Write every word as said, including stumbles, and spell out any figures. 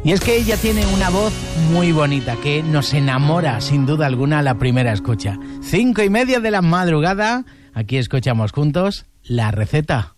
Y es que ella tiene una voz muy bonita que nos enamora sin duda alguna a la primera escucha. Cinco y media de la madrugada, aquí escuchamos juntos La Receta.